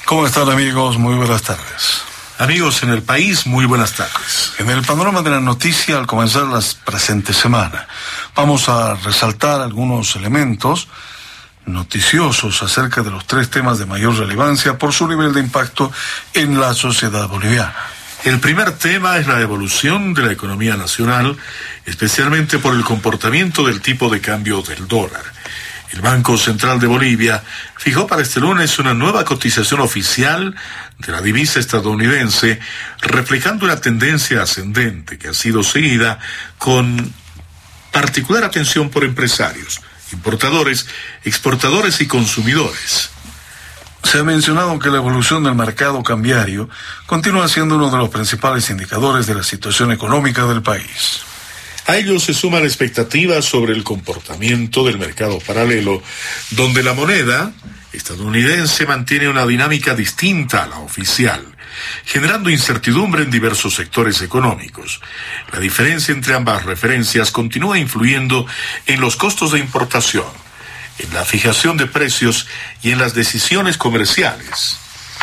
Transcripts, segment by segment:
¿Cómo están, amigos? Muy buenas tardes. Amigos en el país, muy buenas tardes. En el panorama de la noticia, al comenzar la presente semana, vamos a resaltar algunos elementos noticiosos acerca de los tres temas de mayor relevancia por su nivel de impacto en la sociedad boliviana. El primer tema es la evolución de la economía nacional, especialmente por el comportamiento del tipo de cambio del dólar. El Banco Central de Bolivia fijó para este lunes una nueva cotización oficial de la divisa estadounidense, reflejando una tendencia ascendente que ha sido seguida con particular atención por empresarios, importadores, exportadores y consumidores. Se ha mencionado que la evolución del mercado cambiario continúa siendo uno de los principales indicadores de la situación económica del país. A ello se suma la expectativa sobre el comportamiento del mercado paralelo, donde la moneda estadounidense mantiene una dinámica distinta a la oficial, generando incertidumbre en diversos sectores económicos. La diferencia entre ambas referencias continúa influyendo en los costos de importación, en la fijación de precios y en las decisiones comerciales.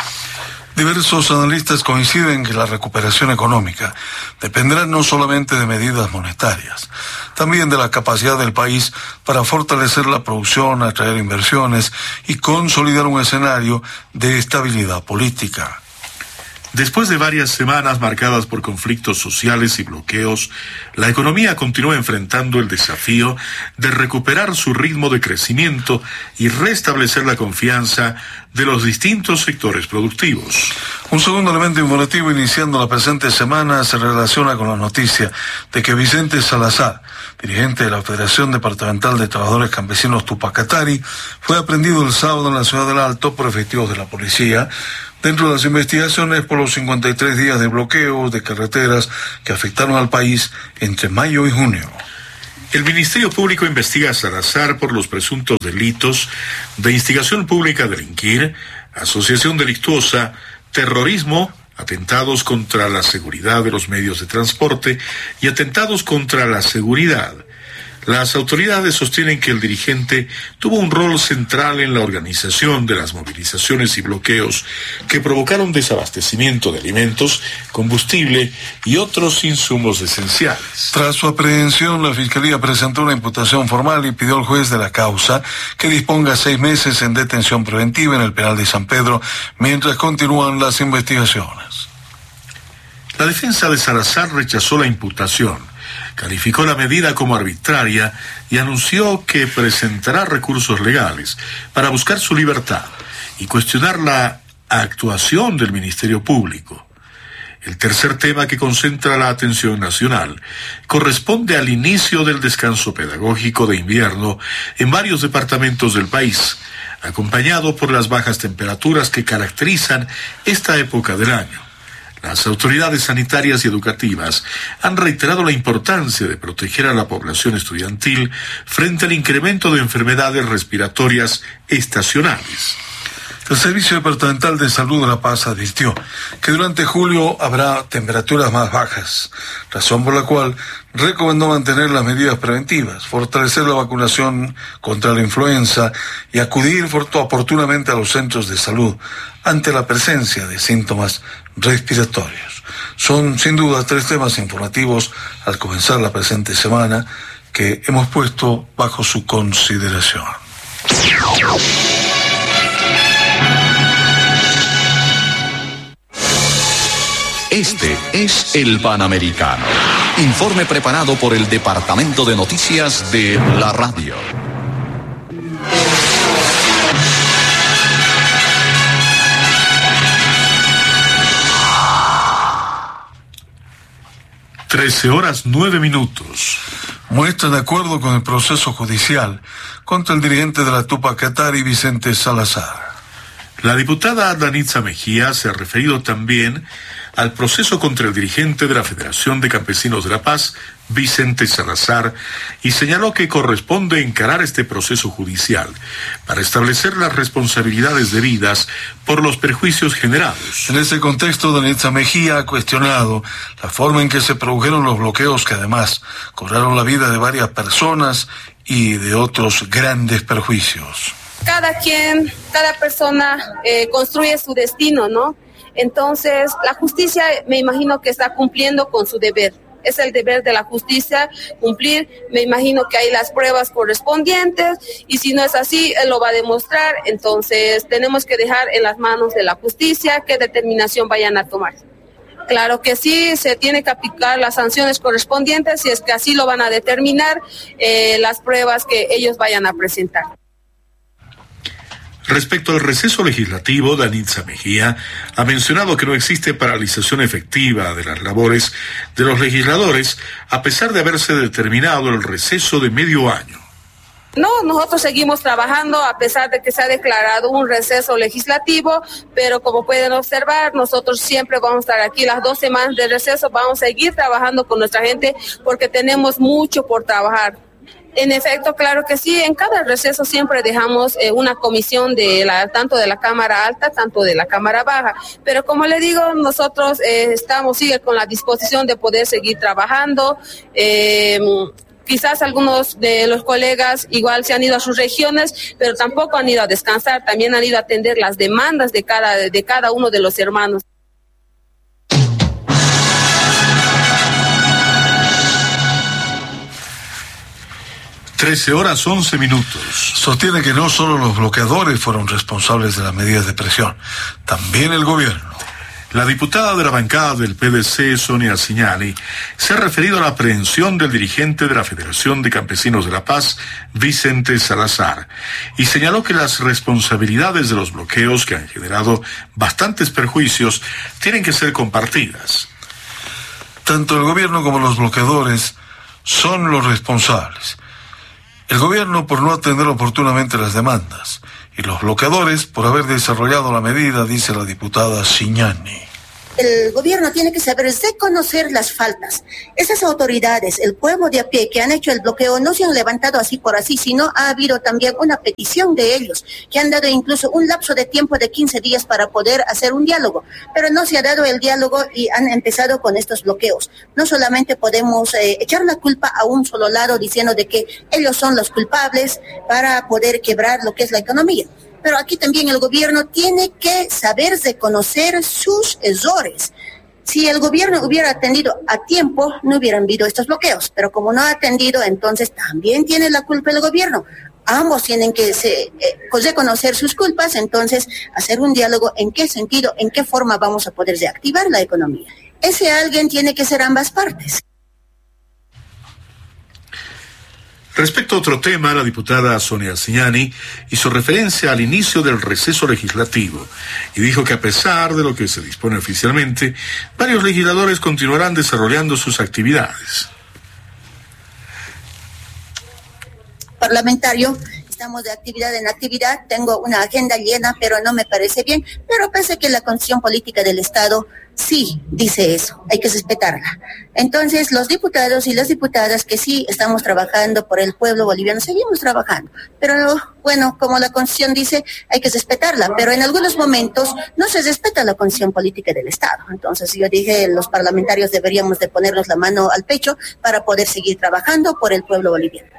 Diversos analistas coinciden en que la recuperación económica dependerá no solamente de medidas monetarias, también de la capacidad del país para fortalecer la producción, atraer inversiones y consolidar un escenario de estabilidad política. Después de varias semanas marcadas por conflictos sociales y bloqueos, la economía continúa enfrentando el desafío de recuperar su ritmo de crecimiento y restablecer la confianza de los distintos sectores productivos. Un segundo elemento informativo iniciando la presente semana se relaciona con la noticia de que Vicente Salazar, dirigente de la Federación Departamental de Trabajadores Campesinos Tupac Katari, fue aprehendido el sábado en la ciudad del Alto por efectivos de la policía, dentro de las investigaciones por los 53 días de bloqueos de carreteras que afectaron al país entre mayo y junio. El Ministerio Público investiga a Salazar por los presuntos delitos de instigación pública a delinquir, asociación delictuosa, terrorismo, atentados contra la seguridad de los medios de transporte y atentados contra la seguridad. Las autoridades sostienen que el dirigente tuvo un rol central en la organización de las movilizaciones y bloqueos que provocaron desabastecimiento de alimentos, combustible y otros insumos esenciales. Tras su aprehensión, la Fiscalía presentó una imputación formal y pidió al juez de la causa que disponga 6 meses en detención preventiva en el penal de San Pedro mientras continúan las investigaciones. La defensa de Salazar rechazó la imputación, calificó la medida como arbitraria y anunció que presentará recursos legales para buscar su libertad y cuestionar la actuación del Ministerio Público. El tercer tema que concentra la atención nacional corresponde al inicio del descanso pedagógico de invierno en varios departamentos del país, acompañado por las bajas temperaturas que caracterizan esta época del año. Las autoridades sanitarias y educativas han reiterado la importancia de proteger a la población estudiantil frente al incremento de enfermedades respiratorias estacionales. El Servicio Departamental de Salud de La Paz advirtió que durante julio habrá temperaturas más bajas, razón por la cual recomendó mantener las medidas preventivas, fortalecer la vacunación contra la influenza y acudir oportunamente a los centros de salud ante la presencia de síntomas respiratorios. Son sin duda 3 temas informativos al comenzar la presente semana que hemos puesto bajo su consideración. Este es el Panamericano. Informe preparado por el Departamento de Noticias de la Radio. horas 9:09. Muestra de acuerdo con el proceso judicial contra el dirigente de la Tupac Katari, Vicente Salazar. La diputada Danitza Mejía se ha referido también al proceso contra el dirigente de la Federación de Campesinos de La Paz, Vicente Salazar, y señaló que corresponde encarar este proceso judicial para establecer las responsabilidades debidas por los perjuicios generados. En ese contexto, Danitza Mejía ha cuestionado la forma en que se produjeron los bloqueos que además cobraron la vida de varias personas y de otros grandes perjuicios. Cada persona construye su destino, ¿no? Entonces, la justicia me imagino que está cumpliendo con su deber. Es el deber de la justicia cumplir. Me imagino que hay las pruebas correspondientes y si no es así, él lo va a demostrar. Entonces, tenemos que dejar en las manos de la justicia qué determinación vayan a tomar. Claro que sí, se tiene que aplicar las sanciones correspondientes si es que así lo van a determinar las pruebas que ellos vayan a presentar. Respecto al receso legislativo, Danitza Mejía ha mencionado que no existe paralización efectiva de las labores de los legisladores, a pesar de haberse determinado el receso de medio año. No, nosotros seguimos trabajando a pesar de que se ha declarado un receso legislativo, pero como pueden observar, nosotros siempre vamos a estar aquí las 2 semanas de receso, vamos a seguir trabajando con nuestra gente porque tenemos mucho por trabajar. En efecto, claro que sí, en cada receso siempre dejamos una comisión tanto de la Cámara Alta, tanto de la Cámara Baja, pero como le digo, nosotros sigue con la disposición de poder seguir trabajando. Quizás algunos de los colegas igual se han ido a sus regiones, pero tampoco han ido a descansar, también han ido a atender las demandas de cada uno de los hermanos. 13:11. Sostiene que no solo los bloqueadores fueron responsables de las medidas de presión, también el gobierno. La diputada de la bancada del PDC, Sonia Arciñani, se ha referido a la aprehensión del dirigente de la Federación de Campesinos de La Paz, Vicente Salazar, y señaló que las responsabilidades de los bloqueos, que han generado bastantes perjuicios, tienen que ser compartidas. Tanto el gobierno como los bloqueadores son los responsables. El gobierno por no atender oportunamente las demandas y los bloqueadores por haber desarrollado la medida, dice la diputada Arciñani. El gobierno tiene que saber reconocer las faltas. Esas autoridades, el pueblo de a pie que han hecho el bloqueo, no se han levantado así por así, sino ha habido también una petición de ellos, que han dado incluso un lapso de tiempo de 15 días para poder hacer un diálogo, pero no se ha dado el diálogo y han empezado con estos bloqueos. No solamente podemos echar la culpa a un solo lado diciendo de que ellos son los culpables para poder quebrar lo que es la economía. Pero aquí también el gobierno tiene que saber reconocer sus errores. Si el gobierno hubiera atendido a tiempo, no hubieran habido estos bloqueos. Pero como no ha atendido, entonces también tiene la culpa el gobierno. Ambos tienen que reconocer sus culpas, entonces hacer un diálogo en qué sentido, en qué forma vamos a poder reactivar la economía. Ese alguien tiene que ser ambas partes. Respecto a otro tema, la diputada Sonia Arciñani hizo referencia al inicio del receso legislativo y dijo que a pesar de lo que se dispone oficialmente, varios legisladores continuarán desarrollando sus actividades. Parlamentario, estamos de actividad en actividad, tengo una agenda llena, pero no me parece bien, pero pese que la Constitución Política del Estado sí dice eso, hay que respetarla. Entonces, los diputados y las diputadas que sí estamos trabajando por el pueblo boliviano, seguimos trabajando, pero bueno, como la Constitución dice, hay que respetarla, pero en algunos momentos no se respeta la Constitución Política del Estado. Entonces, yo dije, los parlamentarios deberíamos de ponernos la mano al pecho para poder seguir trabajando por el pueblo boliviano.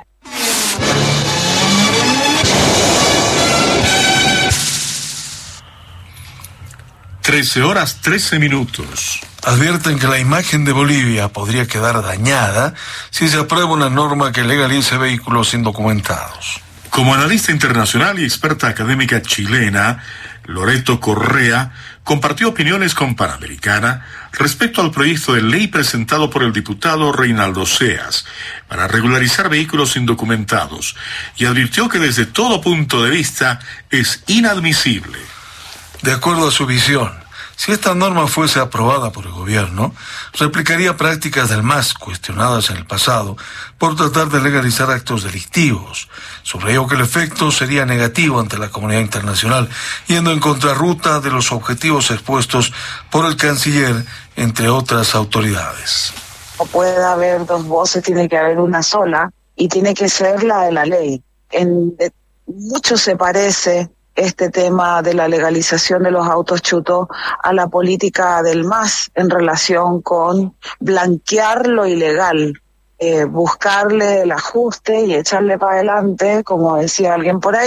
13:13. Advierten que la imagen de Bolivia podría quedar dañada si se aprueba una norma que legalice vehículos indocumentados. Como analista internacional y experta académica chilena, Loreto Correa compartió opiniones con Panamericana respecto al proyecto de ley presentado por el diputado Reinaldo Seas para regularizar vehículos indocumentados y advirtió que desde todo punto de vista es inadmisible. De acuerdo a su visión, si esta norma fuese aprobada por el gobierno, replicaría prácticas del MAS cuestionadas en el pasado por tratar de legalizar actos delictivos. Subrayó que el efecto sería negativo ante la comunidad internacional, yendo en contrarruta de los objetivos expuestos por el canciller, entre otras autoridades. No puede haber dos voces, tiene que haber una sola, y tiene que ser la de la ley. Mucho se parece este tema de la legalización de los autos chutos a la política del MAS en relación con blanquear lo ilegal, buscarle el ajuste y echarle para adelante, como decía alguien por ahí,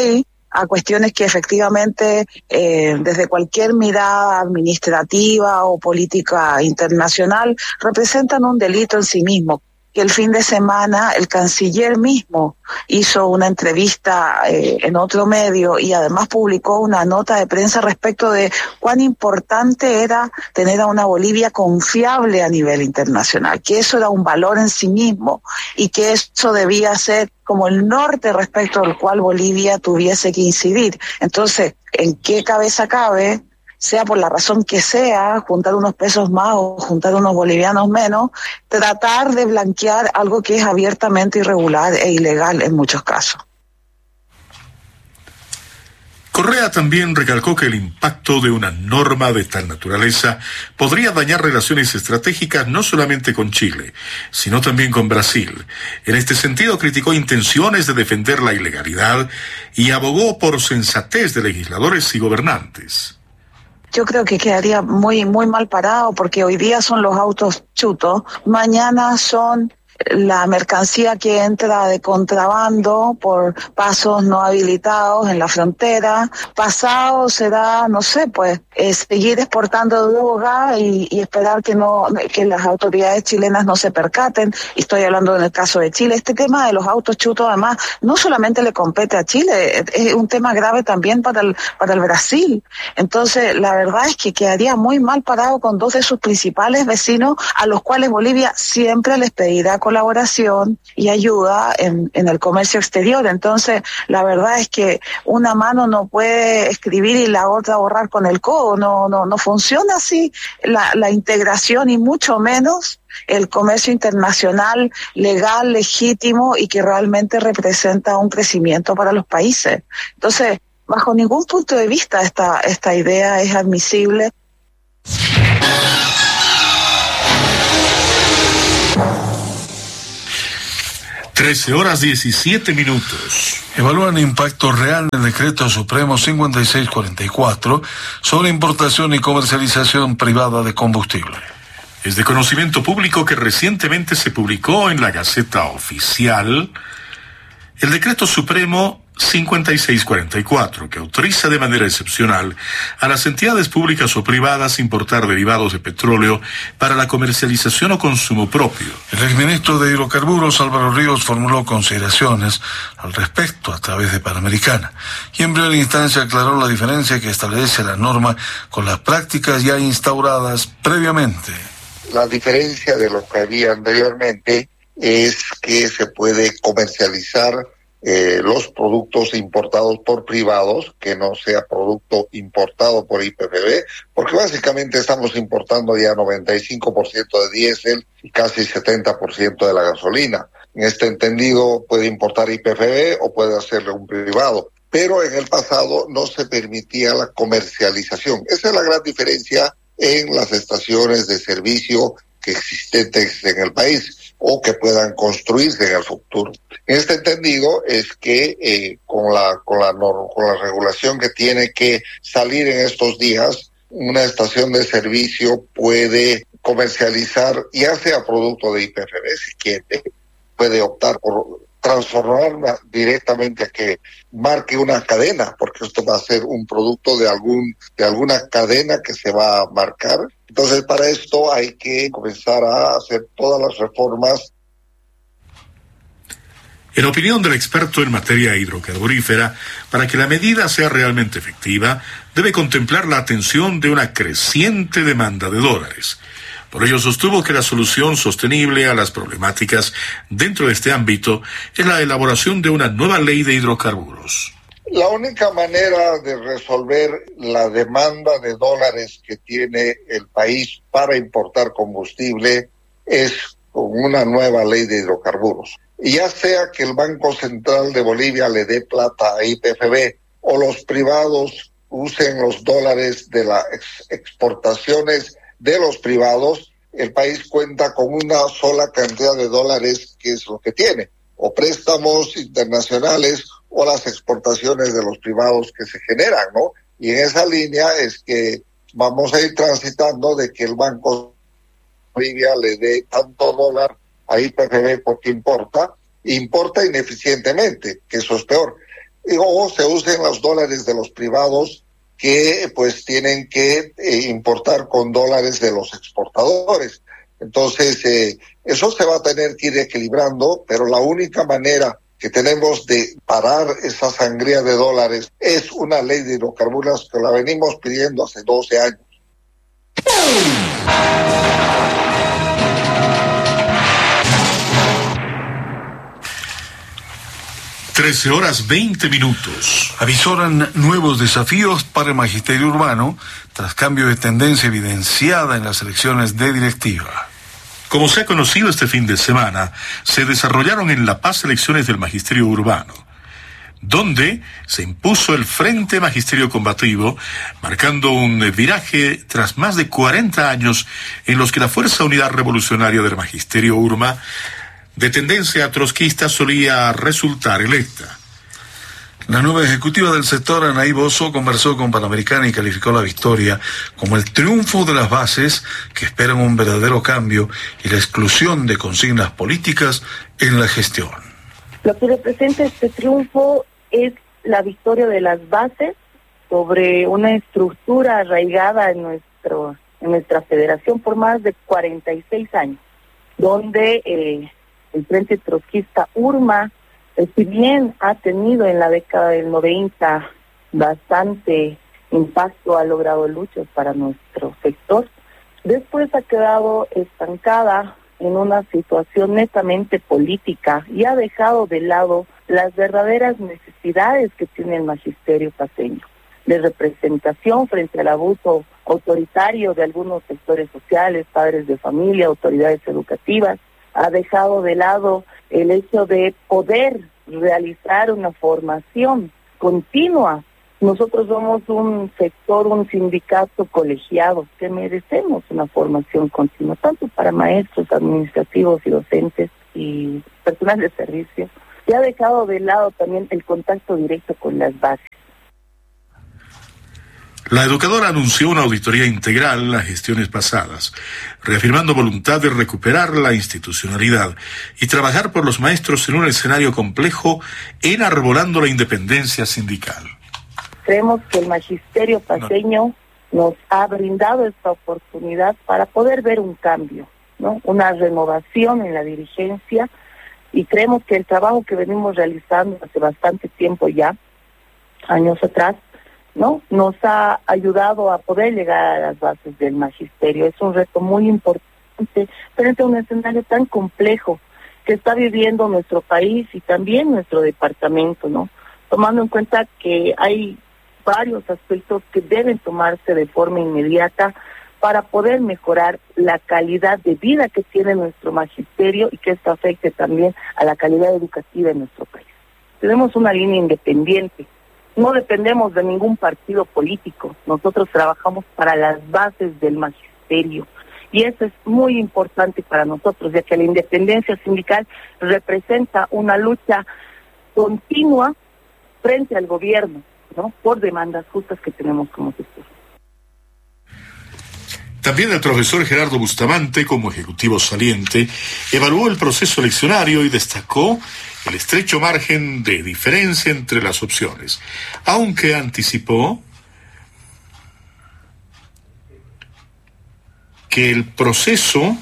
a cuestiones que efectivamente desde cualquier mirada administrativa o política internacional representan un delito en sí mismo. Que el fin de semana el canciller mismo hizo una entrevista en otro medio y además publicó una nota de prensa respecto de cuán importante era tener a una Bolivia confiable a nivel internacional, que eso era un valor en sí mismo y que eso debía ser como el norte respecto al cual Bolivia tuviese que incidir. Entonces, ¿en qué cabeza cabe, sea por la razón que sea, juntar unos pesos más o juntar unos bolivianos menos, tratar de blanquear algo que es abiertamente irregular e ilegal en muchos casos? Correa también recalcó que el impacto de una norma de tal naturaleza podría dañar relaciones estratégicas no solamente con Chile, sino también con Brasil. En este sentido, criticó intenciones de defender la ilegalidad y abogó por sensatez de legisladores y gobernantes. Yo creo que quedaría muy mal parado, porque hoy día son los autos chutos, mañana son la mercancía que entra de contrabando por pasos no habilitados en la frontera. Pasado será, no sé, pues seguir exportando droga y esperar que las autoridades chilenas no se percaten. Y estoy hablando en el caso de Chile. Este tema de los autos chutos, además, no solamente le compete a Chile, es un tema grave también para el Brasil. Entonces, la verdad es que quedaría muy mal parado con dos de sus principales vecinos, a los cuales Bolivia siempre les pedirá colaboración y ayuda en el comercio exterior. Entonces, la verdad es que una mano no puede escribir y la otra borrar con el codo. No funciona así la integración, y mucho menos el comercio internacional legal, legítimo y que realmente representa un crecimiento para los países. Entonces, bajo ningún punto de vista esta idea es admisible. 13:17. Evalúan impacto real del Decreto Supremo 5644 sobre importación y comercialización privada de combustible. Es de conocimiento público que recientemente se publicó en la Gaceta Oficial el Decreto Supremo 5644, que autoriza de manera excepcional a las entidades públicas o privadas importar derivados de petróleo para la comercialización o consumo propio. El exministro de Hidrocarburos, Álvaro Ríos, formuló consideraciones al respecto a través de Panamericana y en primera instancia aclaró la diferencia que establece la norma con las prácticas ya instauradas previamente. La diferencia de lo que había anteriormente es que se puede comercializar los productos importados por privados, que no sea producto importado por IPFB, porque básicamente estamos importando ya 95% de diésel y casi 70% de la gasolina. En este entendido puede importar IPFB o puede hacerle un privado, pero en el pasado no se permitía la comercialización. Esa es la gran diferencia en las estaciones de servicio que existentes en el país o que puedan construirse en el futuro. En este entendido es que con la regulación que tiene que salir en estos días, una estación de servicio puede comercializar ya sea producto de IPFB, si quiere, puede optar por transformarla directamente a que marque una cadena, porque esto va a ser un producto de alguna cadena que se va a marcar. Entonces, para esto hay que comenzar a hacer todas las reformas. En opinión del experto en materia hidrocarburífera, para que la medida sea realmente efectiva, debe contemplar la atención de una creciente demanda de dólares. Por ello sostuvo que la solución sostenible a las problemáticas dentro de este ámbito es la elaboración de una nueva ley de hidrocarburos. La única manera de resolver la demanda de dólares que tiene el país para importar combustible es con una nueva ley de hidrocarburos. Y ya sea que el Banco Central de Bolivia le dé plata a IPFB o los privados usen los dólares de las exportaciones de los privados, el país cuenta con una sola cantidad de dólares, que es lo que tiene, o préstamos internacionales o las exportaciones de los privados que se generan, ¿no? Y en esa línea es que vamos a ir transitando de que el Banco de Bolivia le dé tanto dólar a IPFB porque importa ineficientemente, que eso es peor. o se usen los dólares de los privados que pues tienen que importar con dólares de los exportadores. Entonces, eso se va a tener que ir equilibrando, pero la única manera que tenemos de parar esa sangría de dólares es una ley de hidrocarburos que la venimos pidiendo hace 12 años. 13:20. Avisoran nuevos desafíos para el magisterio urbano tras cambio de tendencia evidenciada en las elecciones de directiva. Como se ha conocido este fin de semana, se desarrollaron en La Paz elecciones del magisterio urbano, donde se impuso el Frente Magisterio Combativo, marcando un viraje tras más de 40 años en los que la Fuerza Unidad Revolucionaria del Magisterio Urma, de tendencia trotskista, solía resultar electa. La nueva ejecutiva del sector, Anaí Bozo, conversó con Panamericana y calificó la victoria como el triunfo de las bases que esperan un verdadero cambio y la exclusión de consignas políticas en la gestión. Lo que representa este triunfo es la victoria de las bases sobre una estructura arraigada en nuestra federación por más de 46 años, donde el Frente Trotskista Urma, si bien ha tenido en la década del 90 bastante impacto, ha logrado luchas para nuestro sector, después ha quedado estancada en una situación netamente política y ha dejado de lado las verdaderas necesidades que tiene el magisterio paceño, de representación frente al abuso autoritario de algunos sectores sociales, padres de familia, autoridades educativas. Ha dejado de lado el hecho de poder realizar una formación continua. Nosotros somos un sector, un sindicato colegiado que merecemos una formación continua, tanto para maestros, administrativos y docentes y personal de servicio. Y ha dejado de lado también el contacto directo con las bases. La educadora anunció una auditoría integral en las gestiones pasadas, reafirmando voluntad de recuperar la institucionalidad y trabajar por los maestros en un escenario complejo, enarbolando la independencia sindical. Creemos que el magisterio paceño nos ha brindado esta oportunidad para poder ver un cambio, ¿no? Una renovación en la dirigencia, y creemos que el trabajo que venimos realizando hace bastante tiempo ya, años atrás, ¿no? Nos ha ayudado a poder llegar a las bases del magisterio. Es un reto muy importante frente a un escenario tan complejo que está viviendo nuestro país y también nuestro departamento, ¿no? Tomando en cuenta que hay varios aspectos que deben tomarse de forma inmediata para poder mejorar la calidad de vida que tiene nuestro magisterio y que esto afecte también a la calidad educativa en nuestro país. Tenemos una línea independiente. No dependemos de ningún partido político. Nosotros trabajamos para las bases del magisterio. Y eso es muy importante para nosotros, ya que la independencia sindical representa una lucha continua frente al gobierno, ¿no? Por demandas justas que tenemos como sector. También el profesor Gerardo Bustamante, como ejecutivo saliente, evaluó el proceso eleccionario y destacó el estrecho margen de diferencia entre las opciones, aunque anticipó que el proceso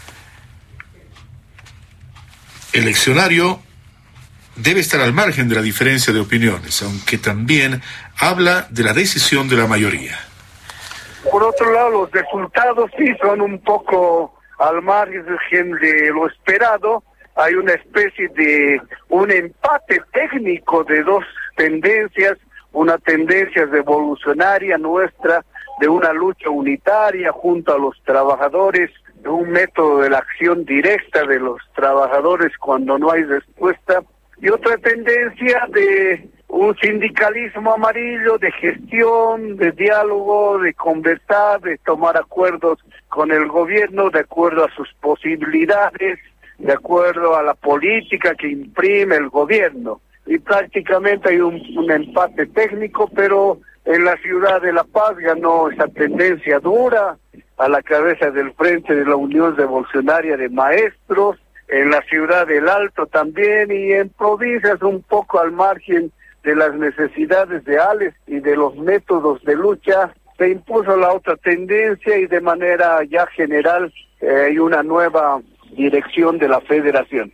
eleccionario debe estar al margen de la diferencia de opiniones, aunque también habla de la decisión de la mayoría. Por otro lado, los resultados sí son un poco al margen de lo esperado. Hay una especie de un empate técnico de dos tendencias, una tendencia revolucionaria nuestra, de una lucha unitaria junto a los trabajadores, de un método de la acción directa de los trabajadores cuando no hay respuesta, y otra tendencia de un sindicalismo amarillo, de gestión, de diálogo, de conversar, de tomar acuerdos con el gobierno de acuerdo a sus posibilidades, de acuerdo a la política que imprime el gobierno. Y prácticamente hay un empate técnico, pero en la ciudad de La Paz ganó esa tendencia dura, a la cabeza del Frente de la Unión Revolucionaria de Maestros, en la ciudad del Alto también, y en provincias un poco al margen de las necesidades reales y de los métodos de lucha, se impuso la otra tendencia y de manera ya general hay una nueva dirección de la federación.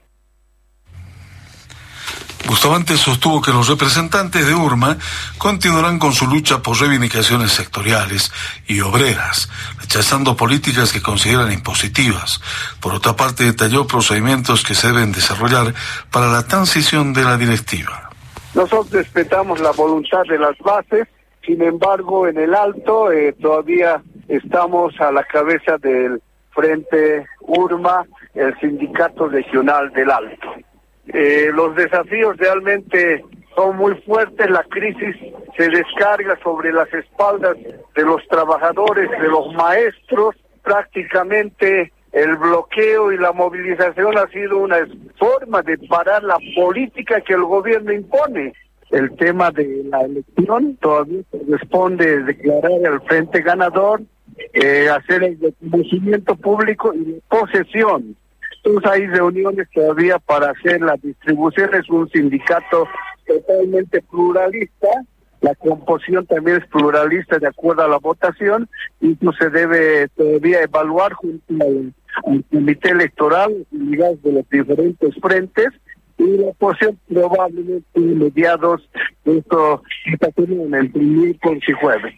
Bustamante sostuvo que los representantes de URMA continuarán con su lucha por reivindicaciones sectoriales y obreras, rechazando políticas que consideran impositivas. Por otra parte, detalló procedimientos que se deben desarrollar para la transición de la directiva. Nosotros respetamos la voluntad de las bases, sin embargo, en el Alto todavía estamos a la cabeza del Frente URMA, el sindicato regional del Alto. Los desafíos realmente son muy fuertes, la crisis se descarga sobre las espaldas de los trabajadores, de los maestros, prácticamente el bloqueo y la movilización ha sido una forma de parar la política que el gobierno impone. El tema de la elección todavía corresponde declarar al frente ganador, hacer el reconocimiento público y la posesión. Entonces hay reuniones todavía para hacer la distribución, es un sindicato totalmente pluralista, la composición también es pluralista de acuerdo a la votación, incluso se debe todavía evaluar junto al comité electoral, unidades de los diferentes frentes, y la posición probablemente mediados de esto está en el primer jueves.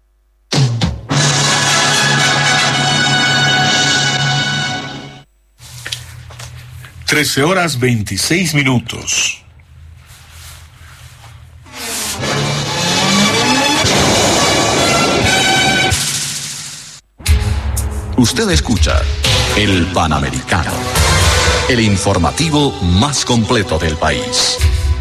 13:26. Usted escucha El Panamericano, el informativo más completo del país.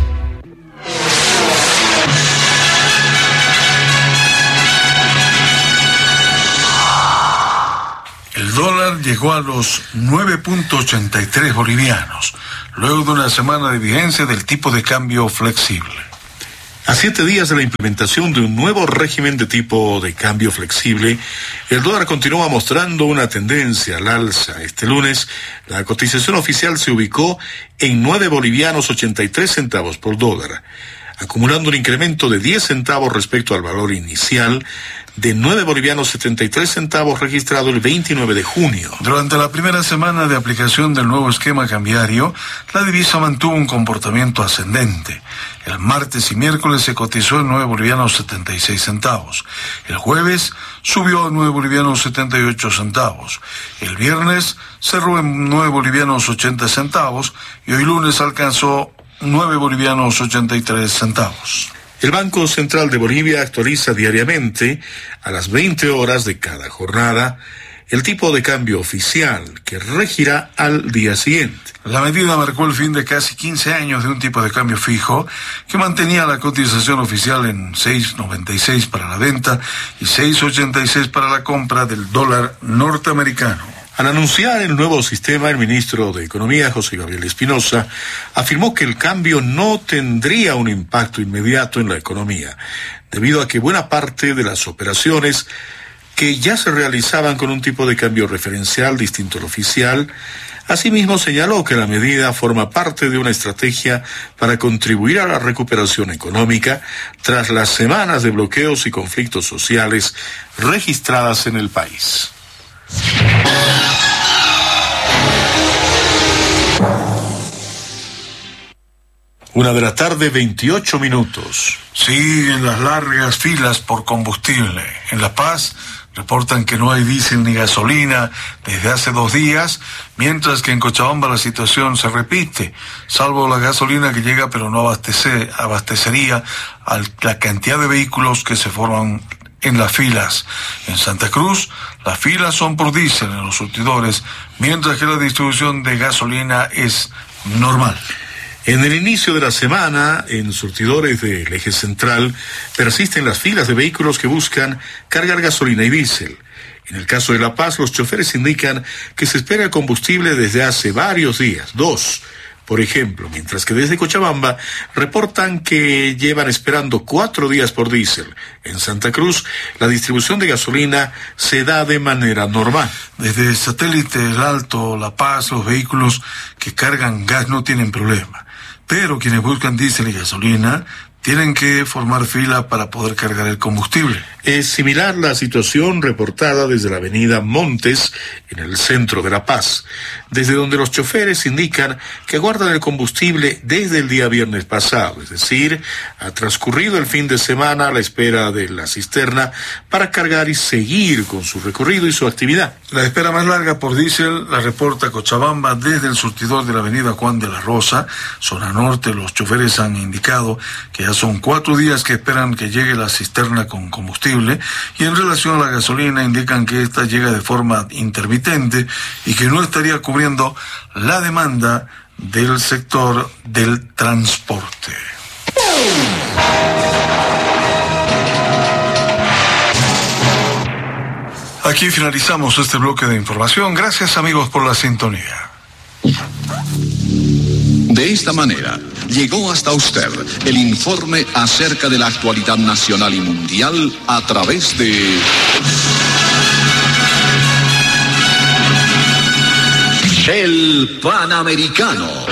El dólar llegó a los 9.83 bolivianos, luego de una semana de vigencia del tipo de cambio flexible. A 7 días de la implementación de un nuevo régimen de tipo de cambio flexible, el dólar continúa mostrando una tendencia al alza. Este lunes, la cotización oficial se ubicó en 9 bolivianos 83 centavos por dólar, acumulando un incremento de 10 centavos respecto al valor inicial de 9 bolivianos 73 centavos registrado el 29 de junio. Durante la primera semana de aplicación del nuevo esquema cambiario, la divisa mantuvo un comportamiento ascendente. El martes y miércoles se cotizó en 9 bolivianos 76 centavos. El jueves subió a 9 bolivianos 78 centavos. El viernes cerró en 9 bolivianos 80 centavos y hoy lunes alcanzó 9 bolivianos 83 centavos. El Banco Central de Bolivia actualiza diariamente, a las 20 horas de cada jornada, el tipo de cambio oficial que regirá al día siguiente. La medida marcó el fin de casi 15 años de un tipo de cambio fijo que mantenía la cotización oficial en 6.96 para la venta y 6.86 para la compra del dólar norteamericano. Al anunciar el nuevo sistema, el ministro de Economía, José Gabriel Espinosa, afirmó que el cambio no tendría un impacto inmediato en la economía, debido a que buena parte de las operaciones que ya se realizaban con un tipo de cambio referencial distinto al oficial. Asimismo, señaló que la medida forma parte de una estrategia para contribuir a la recuperación económica tras las semanas de bloqueos y conflictos sociales registradas en el país. 1:28 p.m. Siguen las largas filas por combustible. En La Paz reportan que no hay diésel ni gasolina desde hace 2 días, mientras que en Cochabamba la situación se repite, salvo la gasolina que llega pero no abastecería a la cantidad de vehículos que se forman en las filas. En Santa Cruz, las filas son por diésel en los surtidores, mientras que la distribución de gasolina es normal. En el inicio de la semana, en surtidores del eje central, persisten las filas de vehículos que buscan cargar gasolina y diésel. En el caso de La Paz, los choferes indican que se espera el combustible desde hace varios días, 2. Por ejemplo, mientras que desde Cochabamba reportan que llevan esperando 4 días por diésel. En Santa Cruz, la distribución de gasolina se da de manera normal. Desde Satélite, El Alto, La Paz, los vehículos que cargan gas no tienen problema. Pero quienes buscan diésel y gasolina tienen que formar fila para poder cargar el combustible. Es similar la situación reportada desde la avenida Montes, en el centro de La Paz, desde donde los choferes indican que guardan el combustible desde el día viernes pasado, es decir, ha transcurrido el fin de semana a la espera de la cisterna para cargar y seguir con su recorrido y su actividad. La espera más larga por diésel la reporta Cochabamba desde el surtidor de la avenida Juan de la Rosa, zona norte. Los choferes han indicado que ya son 4 días que esperan que llegue la cisterna con combustible, y en relación a la gasolina indican que esta llega de forma intermitente y que no estaría cubriendo la demanda del sector del transporte. Aquí finalizamos este bloque de información. Gracias, amigos, por la sintonía. De esta manera, llegó hasta usted el informe acerca de la actualidad nacional y mundial a través de El Panamericano.